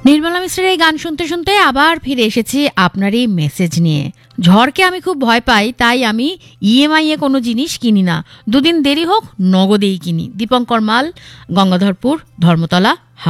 নির্মলা মিশ্রের এই গান শুনতে শুনতে আবার ফিরে এসেছি আপনার এই মেসেজ নিয়ে। ঝড়কে আমি খুব ভয় পাই, তাই আমি ইএমআই এ কোনো জিনিস কিনি না, দুদিন দেরি হোক নগদেই কিনি। দীপঙ্কর মাল, গঙ্গাধরপুর, ধর্মতলা।